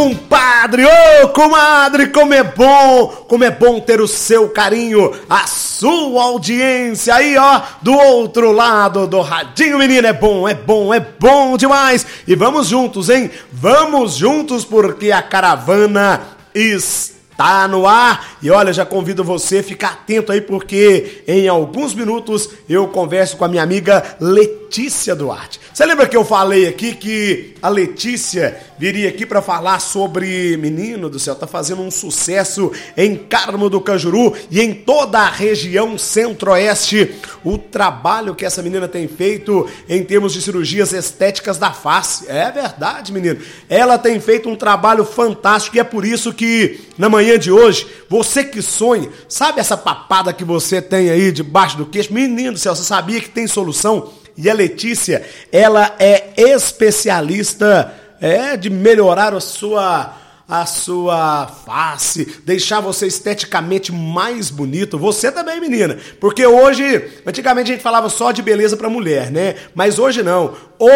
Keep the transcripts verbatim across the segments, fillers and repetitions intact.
Compadre, ô oh, comadre, como é bom, como é bom ter o seu carinho, a sua audiência aí, ó, do outro lado do radinho, menino, é bom, é bom, é bom demais. E vamos juntos, hein? Vamos juntos porque a caravana está no ar. E olha, já convido você a ficar atento aí porque em alguns minutos eu converso com a minha amiga Letícia Duarte. Você lembra que eu falei aqui que a Letícia viria aqui para falar sobre, menino do céu, tá fazendo um sucesso em Carmo do Cajuru e em toda a região centro-oeste, o trabalho que essa menina tem feito em termos de cirurgias estéticas da face. É verdade, menino. Ela tem feito um trabalho fantástico e é por isso que na manhã de hoje, você que sonha, sabe essa papada que você tem aí debaixo do queixo? Menino do céu, você sabia que tem solução? E a Letícia, ela é especialista é, de melhorar a sua, a sua face, deixar você esteticamente mais bonito. Você também, menina. Porque hoje, antigamente a gente falava só de beleza para mulher, né? Mas hoje não.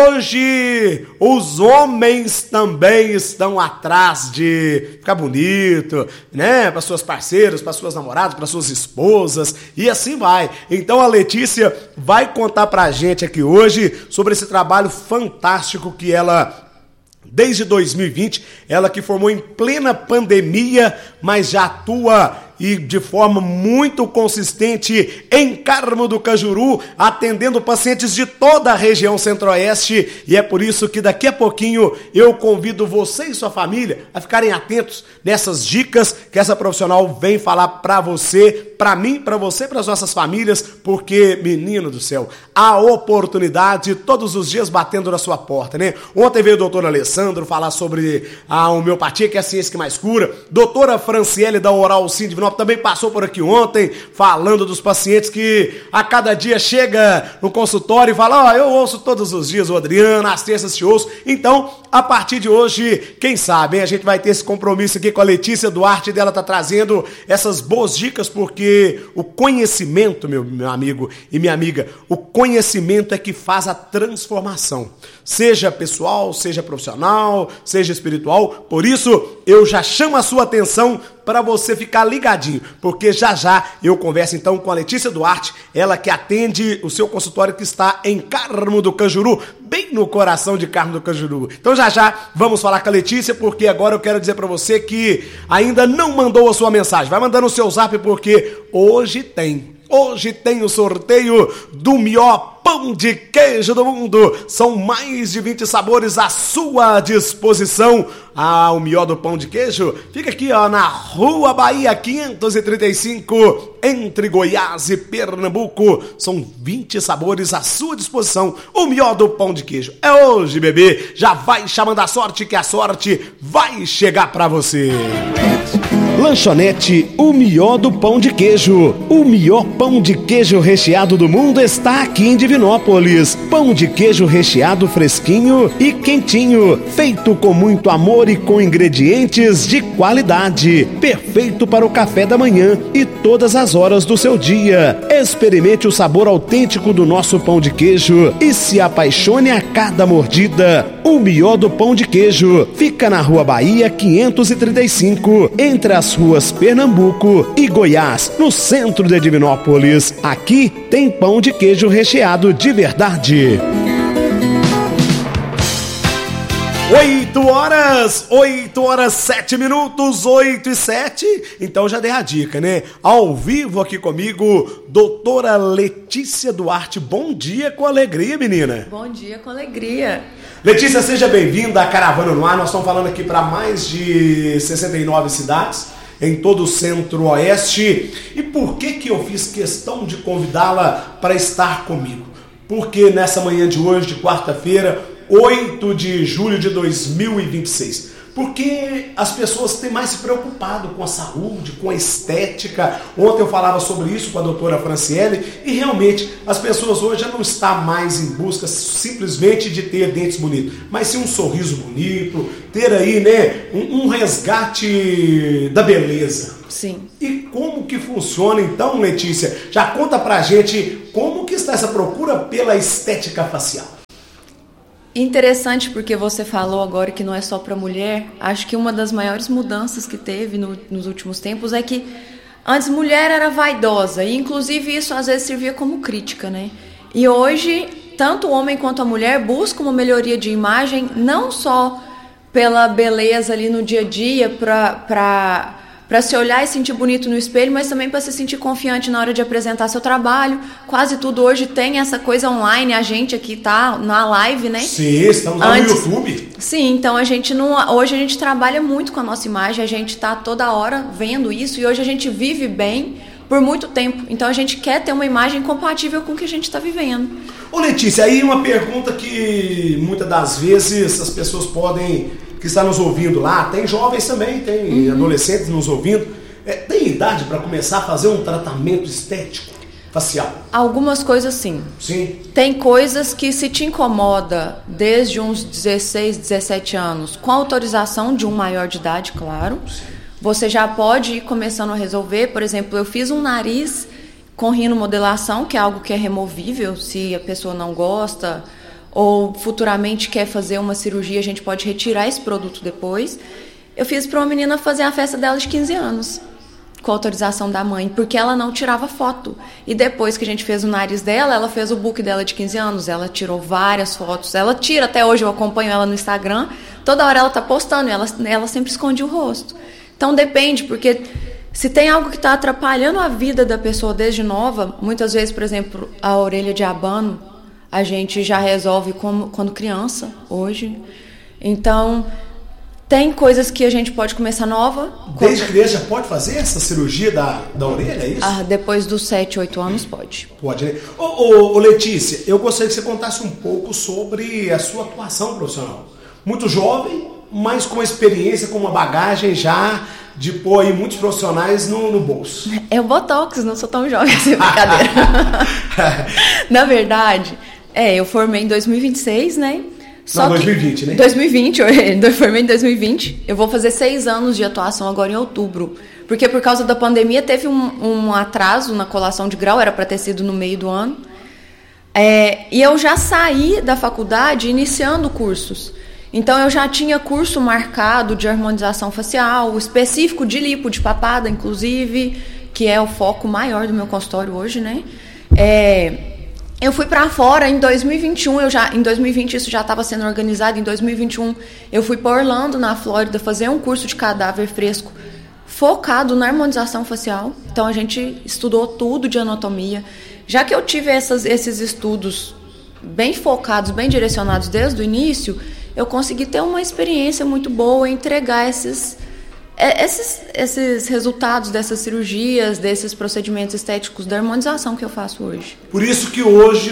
Hoje os homens também estão atrás de ficar bonito, né? Para suas parceiras, para suas namoradas, para suas esposas e assim vai. Então a Letícia vai contar pra gente aqui hoje sobre esse trabalho fantástico que ela... Desde dois mil e vinte, ela que formou em plena pandemia, mas já atua e de forma muito consistente em Carmo do Cajuru, atendendo pacientes de toda a região centro-oeste. E é por isso que daqui a pouquinho eu convido você e sua família a ficarem atentos nessas dicas que essa profissional vem falar pra você, pra mim, pra você, pras nossas famílias, porque, menino do céu, a oportunidade todos os dias batendo na sua porta, né? Ontem veio o doutor Alessandro falar sobre a homeopatia, que é a ciência que mais cura. Doutora Franciele da Oral Sim Divino também passou por aqui ontem, falando dos pacientes que a cada dia chega no consultório e fala, ó, oh, eu ouço todos os dias o Adriano, às terças te ouço. Então, a partir de hoje, quem sabe, hein, a gente vai ter esse compromisso aqui com a Letícia Duarte, dela tá trazendo essas boas dicas, porque o conhecimento, meu, meu amigo e minha amiga, o conhecimento é que faz a transformação, seja pessoal, seja profissional, seja espiritual. Por isso, eu já chamo a sua atenção para você ficar ligadinho, porque já já eu converso então com a Letícia Duarte, ela que atende o seu consultório que está em Carmo do Cajuru, bem no coração de Carmo do Cajuru. Então já já vamos falar com a Letícia, porque agora eu quero dizer para você que ainda não mandou a sua mensagem, vai mandando o seu zap, porque hoje tem. Hoje tem o sorteio do melhor pão de queijo do mundo. São mais de vinte sabores à sua disposição. Ah, o melhor do pão de queijo fica aqui, ó, na Rua Bahia quinhentos e trinta e cinco, entre Goiás e Pernambuco. São vinte sabores à sua disposição. O melhor do pão de queijo é hoje, bebê. Já vai chamando a sorte, que a sorte vai chegar pra você. Lanchonete O Melhor do Pão de Queijo. O melhor pão de queijo recheado do mundo está aqui em Divinópolis. Pão de queijo recheado fresquinho e quentinho, feito com muito amor e com ingredientes de qualidade. Perfeito para o café da manhã e todas as horas do seu dia. Experimente o sabor autêntico do nosso pão de queijo e se apaixone a cada mordida. O Melhor do Pão de Queijo fica na Rua Bahia quinhentos e trinta e cinco, entre as ruas Pernambuco e Goiás, no centro de Divinópolis. Aqui tem pão de queijo recheado de verdade. Oito horas, oito horas, sete minutos, oito e sete. Então já dei a dica, né? Ao vivo aqui comigo, doutora Letícia Duarte. Bom dia com alegria, menina. Bom dia com alegria. Letícia, seja bem-vinda à Caravana no Ar. Nós estamos falando aqui para mais de sessenta e nove cidades em todo o centro-oeste. E por que que eu fiz questão de convidá-la para estar comigo? Porque nessa manhã de hoje, de quarta-feira, oito de julho de dois mil e vinte e seis, porque as pessoas têm mais se preocupado com a saúde, com a estética. Ontem eu falava sobre isso com a doutora Franciele e realmente as pessoas hoje já não estão mais em busca simplesmente de ter dentes bonitos, mas sim um sorriso bonito, ter aí, né, um, um resgate da beleza. Sim. E como que funciona então, Letícia? Já conta pra gente como que está essa procura pela estética facial. Interessante, porque você falou agora que não é só para mulher. Acho que uma das maiores mudanças que teve no, nos últimos tempos é que antes mulher era vaidosa, e inclusive isso às vezes servia como crítica, né? E hoje, tanto o homem quanto a mulher buscam uma melhoria de imagem, não só pela beleza ali no dia a dia, para para se olhar e sentir bonito no espelho, mas também para se sentir confiante na hora de apresentar seu trabalho. Quase tudo hoje tem essa coisa online, a gente aqui tá na live, né? Sim, estamos lá Antes, no YouTube. Sim, então a gente não, hoje a gente trabalha muito com a nossa imagem, a gente tá toda hora vendo isso, e hoje a gente vive bem por muito tempo, então a gente quer ter uma imagem compatível com o que a gente está vivendo. Ô Letícia, aí uma pergunta que muitas das vezes as pessoas podem, que estão nos ouvindo lá, tem jovens também, tem uhum. adolescentes nos ouvindo, é, tem idade para começar a fazer um tratamento estético facial? Algumas coisas sim. Sim. Tem coisas que se te incomoda desde uns dezesseis, dezessete anos, com autorização de um maior de idade, claro, você já pode ir começando a resolver. Por exemplo, eu fiz um nariz com rinomodelação, que é algo que é removível, se a pessoa não gosta ou futuramente quer fazer uma cirurgia, a gente pode retirar esse produto depois. Eu fiz para uma menina fazer a festa dela de quinze anos, com autorização da mãe, porque ela não tirava foto. E depois que a gente fez o nariz dela, ela fez o book dela de quinze anos, ela tirou várias fotos, ela tira, até hoje eu acompanho ela no Instagram, toda hora ela tá postando, e ela, ela sempre esconde o rosto. Então depende, porque se tem algo que está atrapalhando a vida da pessoa desde nova, muitas vezes, por exemplo, a orelha de abano, a gente já resolve como, quando criança, hoje. Então, tem coisas que a gente pode começar nova. Desde como... criança já pode fazer essa cirurgia da, da orelha, é isso? Ah, depois dos sete, oito anos pode. Pode, né? Ô, ô, ô Letícia, eu gostaria que você contasse um pouco sobre a sua atuação profissional. Muito jovem, mas com experiência, com uma bagagem já de pôr aí muitos profissionais no, no bolso. É o Botox, não sou tão jovem assim, brincadeira. Na verdade, é, eu formei em dois mil e vinte e seis, né? Só não, dois mil e vinte, que, né? dois mil e vinte, eu formei em dois mil e vinte. Eu vou fazer seis anos de atuação agora em outubro. Porque por causa da pandemia teve um, um atraso na colação de grau, era para ter sido no meio do ano. É, e eu já saí da faculdade iniciando cursos. Então, eu já tinha curso marcado de harmonização facial, específico de lipo, de papada, inclusive, que é o foco maior do meu consultório hoje, né? É, eu fui para fora em dois mil e vinte e um, eu já, em dois mil e vinte isso já estava sendo organizado, em dois mil e vinte e um eu fui para Orlando, na Flórida, fazer um curso de cadáver fresco focado na harmonização facial. Então, a gente estudou tudo de anatomia. Já que eu tive essas, esses estudos bem focados, bem direcionados desde o início, eu consegui ter uma experiência muito boa em entregar esses, esses, esses resultados dessas cirurgias, desses procedimentos estéticos da harmonização que eu faço hoje. Por isso que hoje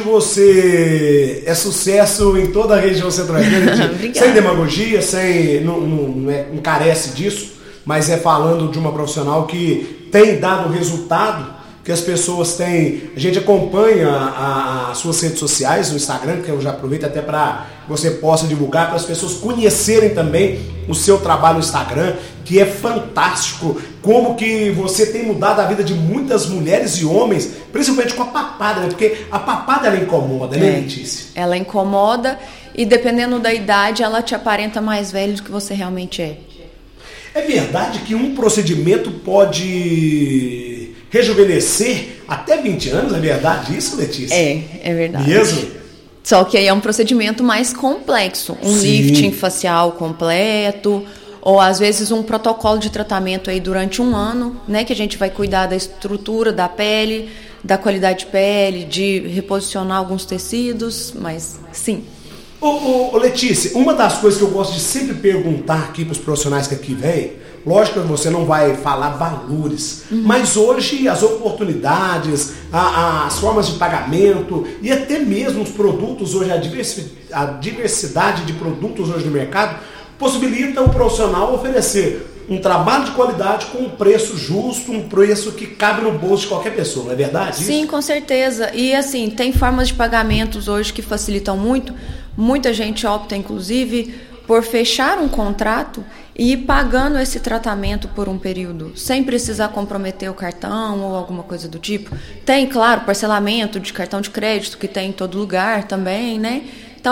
você é sucesso em toda a região centro-americana, sem demagogia, sem, não, não, não, é, não carece disso, mas é falando de uma profissional que tem dado resultado, que as pessoas têm... A gente acompanha as suas redes sociais, no Instagram, que eu já aproveito até para você possa divulgar, para as pessoas conhecerem também o seu trabalho no Instagram, que é fantástico, como que você tem mudado a vida de muitas mulheres e homens, principalmente com a papada, né? Porque a papada, ela incomoda, né, Letícia? É, ela incomoda e, dependendo da idade, ela te aparenta mais velho do que você realmente é. É verdade que um procedimento pode rejuvenescer até vinte anos? É verdade isso, Letícia? É, é verdade. Mesmo? Só que aí é um procedimento mais complexo. Um Sim. lifting facial completo, ou às vezes um protocolo de tratamento aí durante um ano, né? Que a gente vai cuidar da estrutura da pele, da qualidade de pele, de reposicionar alguns tecidos, mas sim. Ô, ô, ô Letícia, uma das coisas que eu gosto de sempre perguntar aqui para os profissionais que aqui vêm, lógico que você não vai falar valores, uhum. mas hoje as oportunidades, a, as formas de pagamento e até mesmo os produtos hoje, a, diversi, a diversidade de produtos hoje no mercado, possibilita o profissional oferecer um trabalho de qualidade com um preço justo, um preço que cabe no bolso de qualquer pessoa, não é verdade? Sim, isso? Com certeza. E assim, tem formas de pagamentos hoje que facilitam muito. Muita gente opta, inclusive, por fechar um contrato e ir pagando esse tratamento por um período, sem precisar comprometer o cartão ou alguma coisa do tipo. Tem, claro, parcelamento de cartão de crédito, que tem em todo lugar também, né?